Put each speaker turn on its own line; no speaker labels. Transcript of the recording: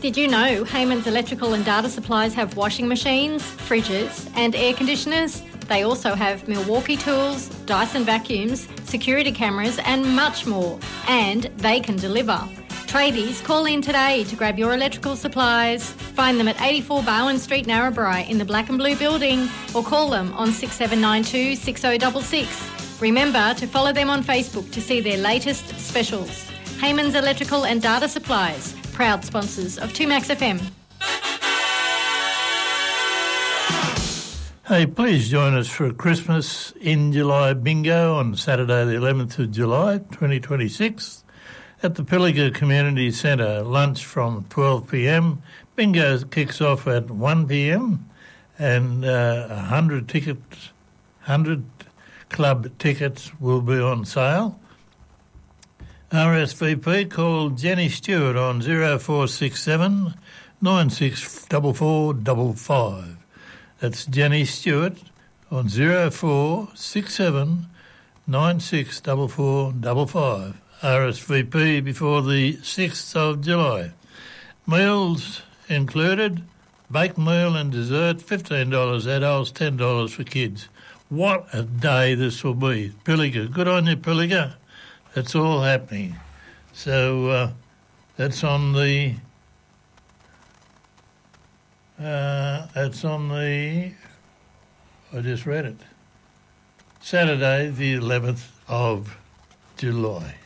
Did you know Heyman's Electrical and Data Supplies have washing machines, fridges and air conditioners? They also have Milwaukee tools, Dyson vacuums, security cameras and much more. And they can deliver. Tradies, call in today to grab your electrical supplies. Find them at 84 Bowen Street, Narrabri in the Black and Blue building or call them on 6792 6066. Remember to follow them on Facebook to see their latest specials. Heyman's Electrical and Data Supplies, proud sponsors of 2Max FM.
Hey, please join us for a Christmas in July bingo on Saturday the 11th of July 2026 at the Pilliga Community Centre. Lunch from 12 p.m. Bingo kicks off at 1 p.m. and 100 club tickets will be on sale. RSVP, call Jenny Stewart on 0467 964455. That's Jenny Stewart on 0467 964455. RSVP before the 6th of July. Meals included, baked meal and dessert, $15, adults $10 for kids. What a day this will be. Pilliga, good on you, Pilliga. That's all happening. So that's on the I just read it, Saturday the 11th of July.